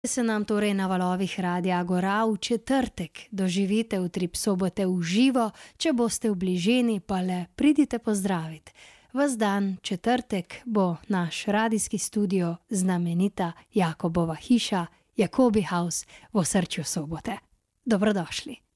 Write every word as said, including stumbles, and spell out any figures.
Se nam torej na valovih Radia Agora v četrtek doživite Utrip sobote v živo, če boste v bližini, pa le pridite pozdravit. Ves dan četrtek bo naš radijski studio znamenita Jakobova hiša, Jacobi House v osrčju Sobote. Dobrodošli.